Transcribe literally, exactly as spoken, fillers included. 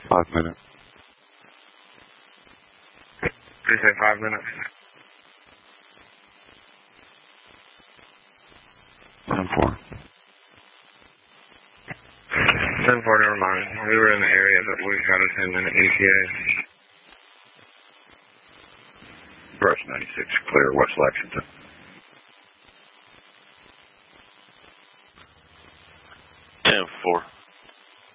Five minutes. Did you say five minutes? ten four. ten four, never mind. We were in the area, but we got a ten minute E T A. Brush ninety-six, clear, West Lexington. ten four.